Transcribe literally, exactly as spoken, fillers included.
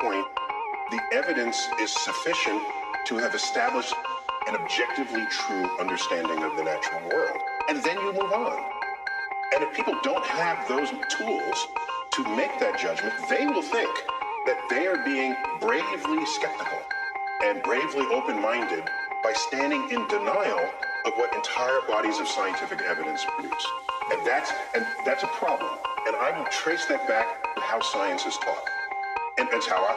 point, the evidence is sufficient to have established an objectively true understanding of the natural world. And then you move on. And if people don't have those tools to make that judgment, they will think that they are being bravely skeptical and bravely open-minded by standing in denial of what entire bodies of scientific evidence produce. And that's, and that's a problem. And I will trace that back to how science is taught. And that's how I